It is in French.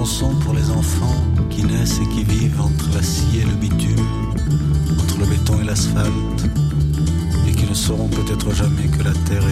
chanson pour les enfants qui naissent et qui vivent entre la scie et le bitume, entre le béton et l'asphalte, et qui ne sauront peut-être jamais que la terre